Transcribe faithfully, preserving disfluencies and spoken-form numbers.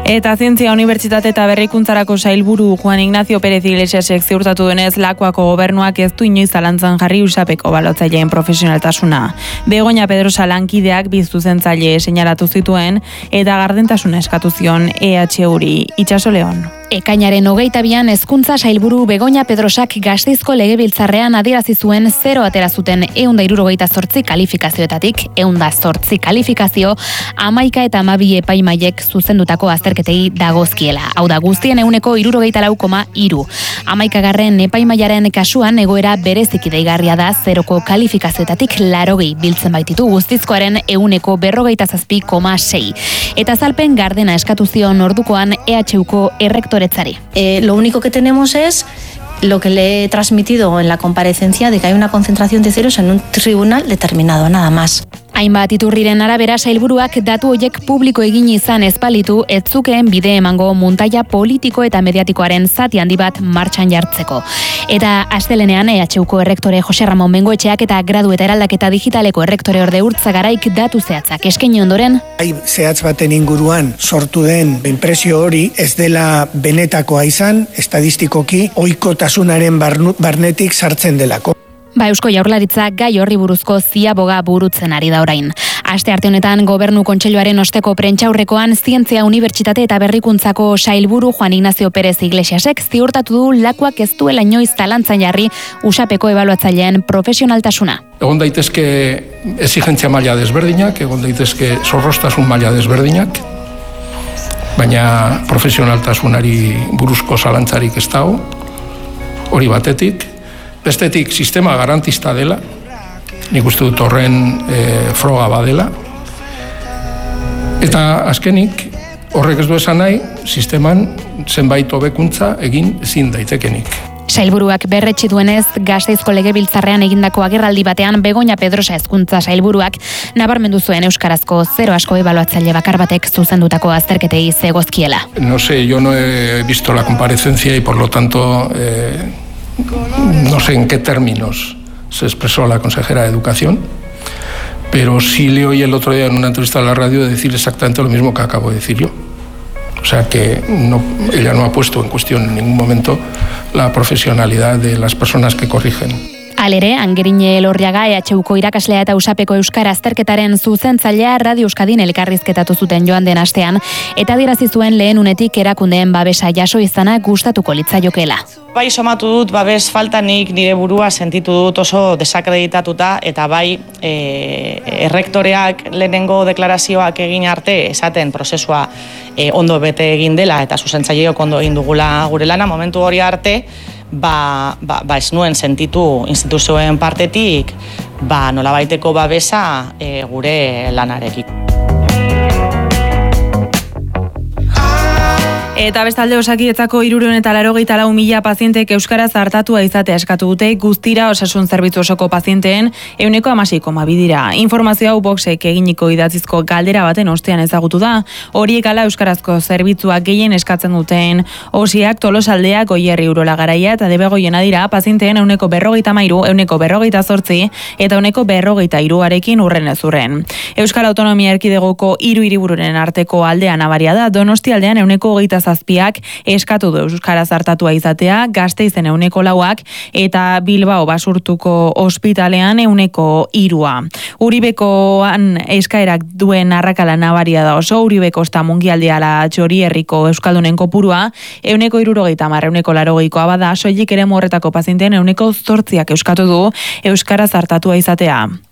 Eta Zientzia Unibertsitate eta Berrikuntzarako sailburu Juan Ignacio Pérez Iglesiasek ziurtatu denez, Lakuako gobernuak ez du inoiz zalantzan jarri Usapeko ebaluatzaileen profesionaltasuna. Begoña Pedrosa lankideak bi zuzentzaile seinalatu zituen eta gardentasuna eskatu zion E H Uri. Itxaso Leon. Ekainaren hogeita bian hezkuntza sailburu Begoña Pedrosak Gasteizko legebiltzarrean adierazi zuen zero atera zuten ehun eta hirurogeita zortzi kalifikazioetatik, ehun eta zortzi kalifikazio hamaika eta hamabi epaimaiek zuzendutako azterketei dagozkiela. Hau da, guztien ehuneko hirurogeita lau koma hiru. Hamaikagarren epaimaiaren kasuan egoera bereziki deigarria da zeroko kalifikazioetatik larogei biltzen baititu, guztizkoaren ehuneko berrogeita zazpi koma sei. Eta azalpen gardena eskatu zion ordukoan E H Uko errektore. Eh, lo único que tenemos es lo que le he transmitido en la comparecencia de que hay una concentración de ceros en un tribunal determinado, nada más. Hainbat iturriren arabera sailburuak datu horiek publiko egin izan ezpalitu ez zukeen bide emango muntaia politiko eta mediatikoaren zati handi bat martxan jartzeko. Eta astelenean E H Uko errektore Jose Ramon Bengoetxeak eta gradu eta eraldaketa digitaleko errektore orde Urtzagaraik datu zehatzak eskaini ondoren. Zehatz baten inguruan sortu den inpresio hori ez dela benetakoa izan, estadistikoki ohikotasunaren barnetik sartzen delako. Ba, Eusko Jaurlaritza gai horri buruzko ziaboga burutzen ari da orain. Aste arte honetan Gobernu Kontseiluaren osteko prentsaurrekoan Zientzia Unibertsitate eta Berrikuntzako sailburu Juan Ignacio Pérez Iglesiasek ziurtatu du Lakuak ez duela inoiz zalantzan jarri Usapeko ebaluatzaileen profesionaltasuna. Egon daitezke exigentzia maila desberdinak, egon daitezke zorroztasun maila desberdinak, baina profesionaltasunari buruzko zalantzarik ez dago, hori batetik. Bestetik, sistema garantista dela, nik uste dut horren e, froga badela. Eta azkenik, horrek ez du esan nahi, sisteman zenbait hobekuntza egin ezin daitekenik. Sailburuak berretsi duenez, Gasteizko legebiltzarrean egindako agerraldi batean Begoña Pedrosa hezkuntza sailburuak nabarmendu zuen euskarazko zero asko ebaluatzaile bakar batek zuzendutako azterketei zegozkiela. No sé, yo no he visto la comparecencia y por lo tanto... Eh, no sé en qué términos se expresó la consejera de Educación, pero sí le oí el otro día en una entrevista a la radio decir exactamente lo mismo que acabo de decir yo. O sea que no, ella no ha puesto en cuestión en ningún momento la profesionalidad de las personas que corrigen. Alere, Angerine Elorriaga E H Uko irakaslea eta Usapeko euskara azterketaren zuzentzailea Radio Euskadin elkarrizketatu zuten joan den astean, eta adierazi zuen lehen unetik erakundeen babesa jaso izana gustatuko litzaiokeela. Bai, somatu dut babes faltanik nire burua sentitu dut oso desakreditatuta, eta bai e, errektoreak lehenengo deklarazioak egin arte esaten prozesua e, ondo bete egin dela eta zuzentzaileok ondo egin dugula gure lana, momentu hori arte Ba, ba, ba ez nuen sentitu instituzioen partetik ba nolabaiteko babesa e, gure lanarekin. Eta bestalde Osakidetzako hirurehun eta laurogeita lau mila pazientek euskaraz artatua izatea eskatu dute, guztira osasun zerbitzu osoko pazienteen ehuneko hamasei koma bi dira. Informazio hau Voxek eginiko idatzizko galdera baten ostean ezagutu da. Horiek ala euskarazko zerbitzuak gehien eskatzen duten Osiak, Tolosaldeak, Goierri, Urola Garaia eta Debegoiena dira pazienteen ehuneko berrogeita hamairu, ehuneko berrogeita zortzi eta ehuneko berrogeita hiruarekin urren ez urren. Euskal Autonomia Erkidegoko hiru hiribururen arteko aldea nabaria da. Donosti aldean ehuneko hogeita zazpiak eskatu du euskaraz artatua izatea, Gasteizen ehuneko lauak eta Bilbao Basurtuko ospitalean ehuneko hirua. Uribekoan eskaerak duen arrakala nabaria da oso. Uribeko osta mungialdeala Txorierriko euskaldunen kopurua ehuneko hirurogeita hamar, ehuneko laurogeikoa bada, soilik eremu horretako pazienteen ehuneko zortziak eskatu du euskaraz artatua izatea.